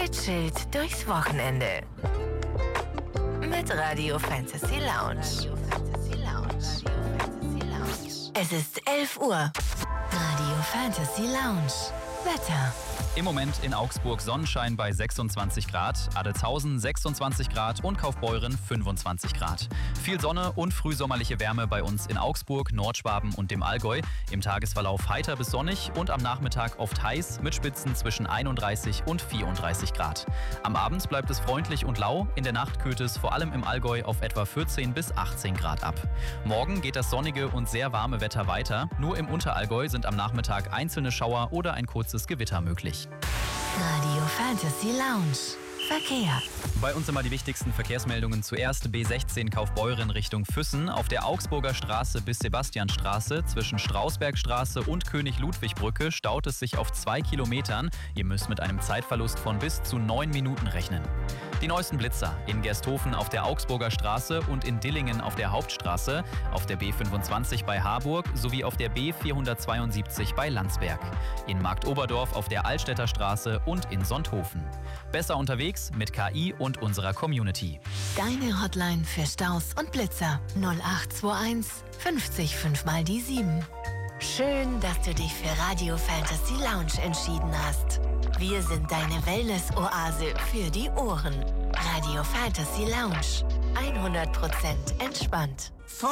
Gechillt durchs Wochenende. Mit Radio Fantasy Lounge. Es ist 11 Uhr. Radio Fantasy Lounge. Wetter. Im Moment in Augsburg Sonnenschein bei 26 Grad, Adelshausen 26 Grad und Kaufbeuren 25 Grad. Viel Sonne und frühsommerliche Wärme bei uns in Augsburg, Nordschwaben und dem Allgäu. Im Tagesverlauf heiter bis sonnig und am Nachmittag oft heiß mit Spitzen zwischen 31 und 34 Grad. Am Abend bleibt es freundlich und lau, in der Nacht kühlt es vor allem im Allgäu auf etwa 14 bis 18 Grad ab. Morgen geht das sonnige und sehr warme Wetter weiter. Nur im Unterallgäu sind am Nachmittag einzelne Schauer oder ein kurzes Gewitter möglich. Radio Fantasy Lounge. Verkehr. Bei uns immer die wichtigsten Verkehrsmeldungen. Zuerst B16 Kaufbeuren Richtung Füssen. Auf der Augsburger Straße bis Sebastianstraße zwischen Strausbergstraße und König-Ludwig-Brücke staut es sich auf 2 Kilometern. Ihr müsst mit einem Zeitverlust von bis zu 9 Minuten rechnen. Die neuesten Blitzer in Gersthofen auf der Augsburger Straße und in Dillingen auf der Hauptstraße, auf der B25 bei Harburg sowie auf der B472 bei Landsberg. In Marktoberdorf auf der Altstädter Straße und in Sonthofen. Besser unterwegs mit KI und unserer Community. Deine Hotline für Staus und Blitzer 0821 50 5 mal die 7. Schön, dass du dich für Radio Fantasy Lounge entschieden hast. Wir sind deine Wellness-Oase für die Ohren. Radio Fantasy Lounge. 100% entspannt.